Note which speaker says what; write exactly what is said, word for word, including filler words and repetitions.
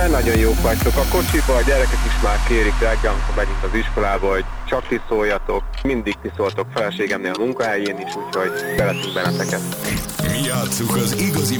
Speaker 1: mert nagyon jók vagytok. A kocsiba a gyerekek is már kérik reggel, amikor megyünk az iskolába, hogy csak ti szóljatok. Mindig ti szóltok feleségemnél a munkahelyén is, úgyhogy szeretünk benneteket.
Speaker 2: Mi játsszuk az igazi